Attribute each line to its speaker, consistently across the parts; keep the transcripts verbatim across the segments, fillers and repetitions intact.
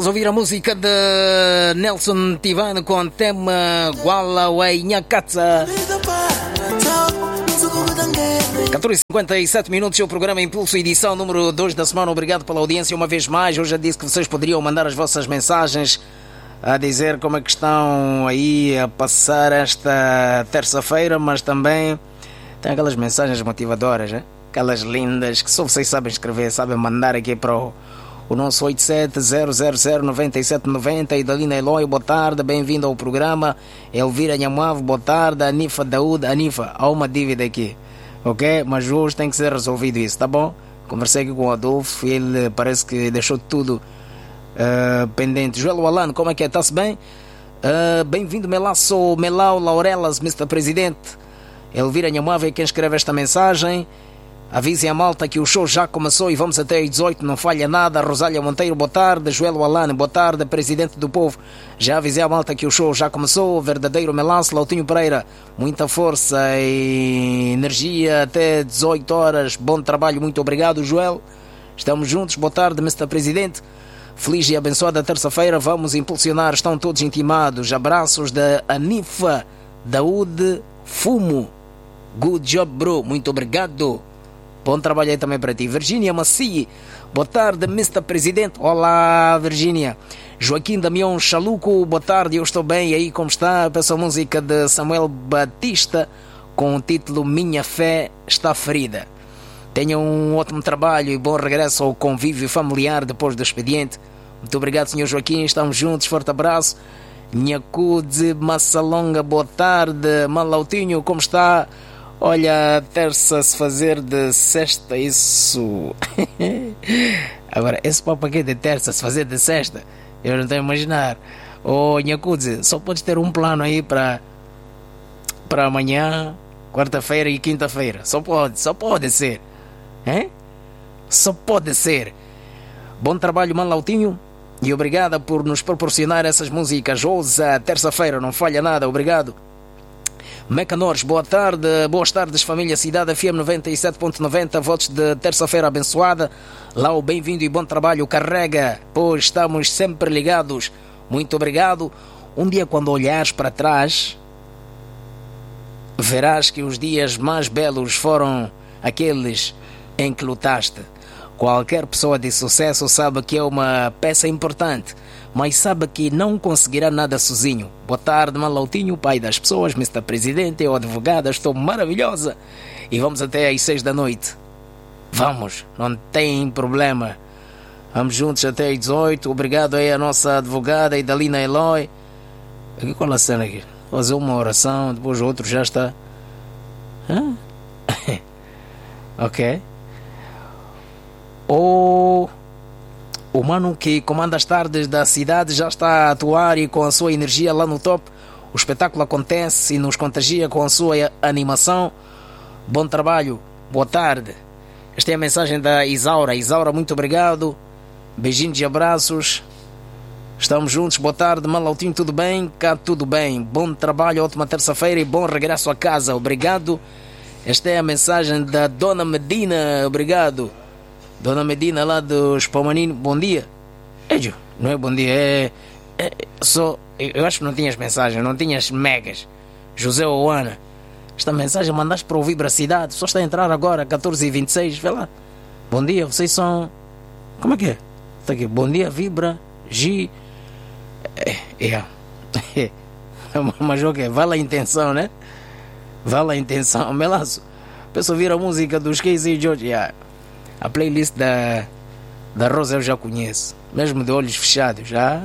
Speaker 1: ouvir a música de Nelson Tivano com o tema Guala Wainhacatsa. catorze e cinquenta e sete minutos, o programa Impulso, edição número dois da semana. Obrigado pela audiência uma vez mais. Eu já disse que vocês poderiam mandar as vossas mensagens a dizer como é que estão aí a passar esta terça-feira, mas também tem aquelas mensagens motivadoras, né? Aquelas lindas que só vocês sabem escrever, sabem mandar aqui para o, o nosso oito sete zero zero zero nove sete nove zero. Idalina Eloy, boa tarde, bem-vindo ao programa. Elvira Nhamave, boa tarde. Anifa Daúde, Anifa, há uma dívida aqui, ok? Mas hoje tem que ser resolvido isso, tá bom? Conversei aqui com o Adolfo e ele parece que deixou tudo uh, pendente. Joel Alano, como é que é? Está-se bem? Uh, bem-vindo, Melaço, Melau, Laurelas, mister Presidente. Elvira Nhamave é quem escreve esta mensagem. Avisem a malta que o show já começou e vamos até às dezoito, não falha nada. Rosália Monteiro, boa tarde. Joel Alano, boa tarde. Presidente do Povo, já avisei a malta que o show já começou. Verdadeiro Melaço, Lautinho Pereira, muita força e energia até dezoito horas. Bom trabalho, muito obrigado, Joel. Estamos juntos, boa tarde, mister Presidente. Feliz e abençoada terça-feira, vamos impulsionar, estão todos intimados. Abraços da Anifa Daúde Fumo. Good job, bro, muito obrigado. Bom trabalho aí também para ti. Virgínia Maci, boa tarde, mister Presidente. Olá, Virgínia. Joaquim Damião Chaluco, boa tarde, eu estou bem. E aí, como está? Peço a música de Samuel Batista com o título Minha Fé Está Ferida. Tenha um ótimo trabalho e bom regresso ao convívio familiar depois do expediente. Muito obrigado, senhor Joaquim. Estamos juntos, forte abraço. Nhacude Massalonga, boa tarde. Malautinho, como está? Olha, terça se fazer de sexta, isso. Agora, esse papo aqui de terça se fazer de sexta, eu não estou a imaginar. Ô, oh, Nhacude, só podes ter um plano aí para para amanhã, quarta-feira e quinta-feira. Só pode, só pode ser. Hein? Só pode ser. Bom trabalho, Malautinho. E obrigada por nos proporcionar essas músicas. Hoje, terça-feira, não falha nada, obrigado. Mecanores, boa tarde, boas tardes família Cidade F M noventa e sete ponto noventa, votos de terça-feira abençoada. Lá o bem-vindo e bom trabalho carrega, pois estamos sempre ligados. Muito obrigado. Um dia quando olhares para trás, verás que os dias mais belos foram aqueles em que lutaste. Qualquer pessoa de sucesso sabe que é uma peça importante, mas sabe que não conseguirá nada sozinho. Boa tarde, Malautinho, pai das pessoas, mister Presidente, eu advogada, estou maravilhosa. E vamos até às seis da noite. Vamos, não tem problema. Vamos juntos até às dezoito. Obrigado aí a nossa advogada Idalina Eloy. Aqui, qual a cena aqui? Fazer uma oração, depois o outro já está. Hã? Ok. O, o mano que comanda as tardes da cidade já está a atuar e com a sua energia lá no top. O espetáculo acontece e nos contagia com a sua animação. Bom trabalho, boa tarde. Esta é a mensagem da Isaura. Isaura, muito obrigado. Beijinhos e abraços. Estamos juntos, boa tarde, Malautinho, tudo bem? Cá tudo bem. Bom trabalho, ótima terça-feira e bom regresso a casa. Obrigado. Esta é a mensagem da Dona Medina. Obrigado. Dona Medina lá dos Palmanino, bom dia. Ejo, não é bom dia, é, é só, eu acho que não tinhas mensagem, não tinhas megas. José Oana, esta mensagem mandaste para ouvir para a cidade, só está a entrar agora, catorze e vinte e seis, vê lá. Bom dia, vocês são, como é que é? Está aqui, bom dia, Vibra, G, é, é, é. Mas o que? Vale a intenção, né? Vale a intenção, Melaço. Peço ouvir a música dos Casey e George, yeah. A playlist da, da Rosa eu já conheço, mesmo de olhos fechados, já.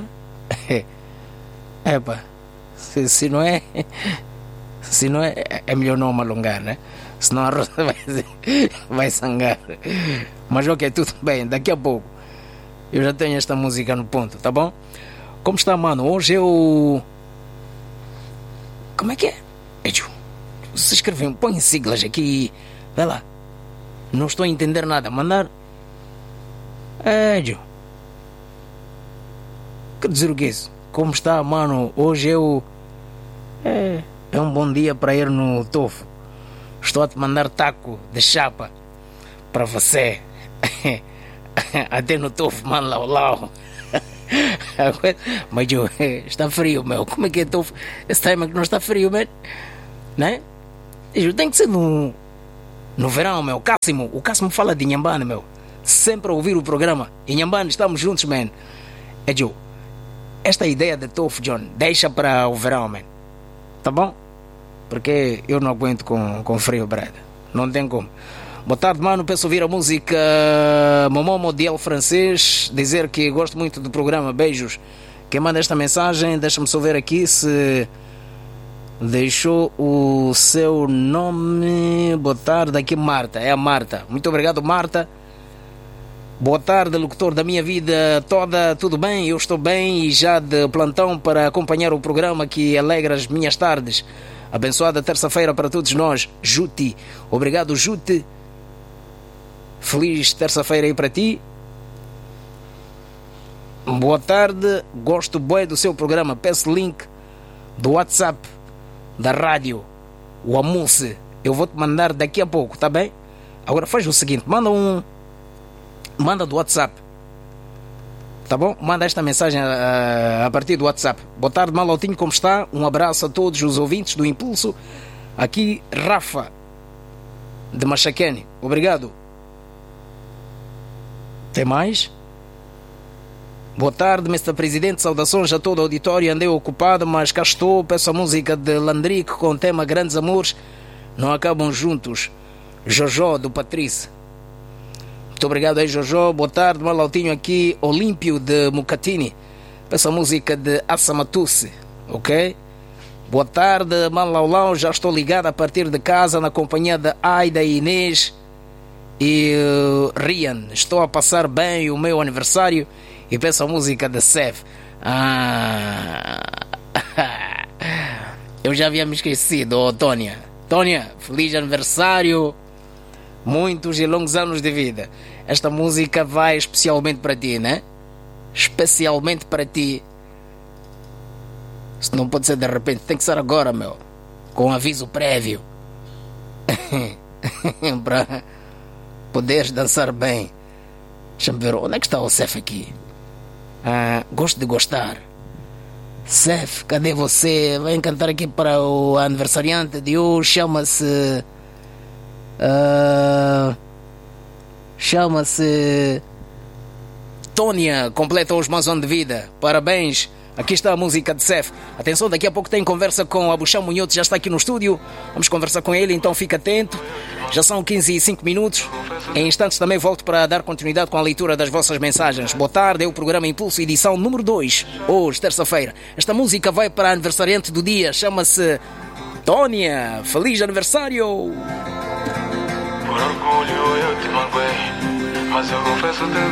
Speaker 1: Epa, se, se não é, se não é, é melhor não me alongar, né? Senão a Rosa vai, vai sangar. Mas ok, tudo bem, daqui a pouco eu já tenho esta música no ponto, tá bom? Como está, mano? Hoje eu... Como é que é? Se escrevem, põe siglas aqui, vai lá. Não estou a entender nada. Mandar. É, Joe. Quer dizer o que é isso? Como está, mano? Hoje eu. É, é um bom dia para ir no tofu. Estou a te mandar taco de chapa para você. Até no tofu, mano, lau lau. Mas eu, está frio, meu. Como é que é tão... Esse time que não está frio, man? Né? Eu tenho que ser no, no verão, meu. Cássimo, o Cássimo fala de Inhambane, meu. Sempre a ouvir o programa. Inhambane, estamos juntos, man. É, Joe, esta ideia de Tofu, John, deixa para o verão, man. Tá bom? Porque eu não aguento com, com frio, brother. Não tem como. Boa tarde, mano. Peço ouvir a música Momomo de El Francês. Dizer que gosto muito do programa. Beijos. Quem manda esta mensagem, deixa-me só ver aqui se deixou o seu nome. Boa tarde, aqui Marta. É a Marta. Muito obrigado, Marta. Boa tarde, locutor da minha vida toda. Tudo bem? Eu estou bem e já de plantão para acompanhar o programa que alegra as minhas tardes. Abençoada terça-feira para todos nós. Juti. Obrigado, Juti. Feliz terça-feira aí para ti. Boa tarde. Gosto bem do seu programa. Peço link do WhatsApp da rádio. O almoço. Eu vou te mandar daqui a pouco, tá bem? Agora faz o seguinte. Manda um... Manda do WhatsApp. Tá bom? Manda esta mensagem a, a partir do WhatsApp. Boa tarde, Malautinho. Como está? Um abraço a todos os ouvintes do Impulso. Aqui, Rafa de Machaquene. Obrigado. Tem mais? Boa tarde, mister Presidente. Saudações a todo o auditório. Andei ocupado, mas cá estou. Peço a música de Landrique com o tema Grandes Amores Não Acabam Juntos. Jojo, do Patrício. Muito obrigado aí, Jojo. Boa tarde, Malautinho aqui. Olímpio de Mucatini. Peço a música de Assamatusse. Ok? Boa tarde, Malaulau. Já estou ligado a partir de casa na companhia de Aida e Inês e uh, Rian. Estou a passar bem o meu aniversário e peço a música de Sef. Ah, eu já havia me esquecido, oh, Tônia. Tônia, feliz aniversário. Muitos e longos anos de vida. Esta música vai especialmente para ti, né? Especialmente para ti. Isso não pode ser de repente, tem que ser agora, meu. Com aviso prévio. Para poderes dançar bem. Deixa-me ver, onde é que está o Sef aqui? Ah, gosto de gostar. Sef, cadê você? Vem cantar aqui para o aniversariante de hoje. Chama-se... Uh, Chama-se Tônia. Completa os mais anos de vida. Parabéns. Aqui está a música de Sef. Atenção, daqui a pouco tem conversa com Abuchão Munhoto. Já está aqui no estúdio. Vamos conversar com ele, então fica atento. Já são quinze e cinco minutos. Em instantes também volto para dar continuidade com a leitura das vossas mensagens. Boa tarde, é o programa Impulso, edição número dois. Hoje, terça-feira. Esta música vai para a aniversariante do dia. Chama-se Tônia. Feliz aniversário.
Speaker 2: Por orgulho eu te magoei, mas eu confesso